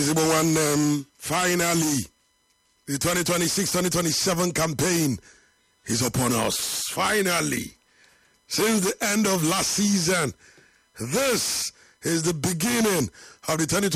Finally, the 2026-2027 campaign is upon us. Finally, since the end of last season, this is the beginning of the 2026